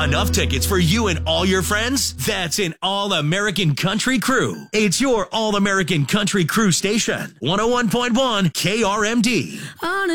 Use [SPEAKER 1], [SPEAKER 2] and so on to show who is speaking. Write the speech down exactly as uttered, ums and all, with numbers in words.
[SPEAKER 1] Enough tickets for you and all your friends? That's an All-American Country Crew. It's your All-American Country Crew station. one oh one point one K R M D.
[SPEAKER 2] On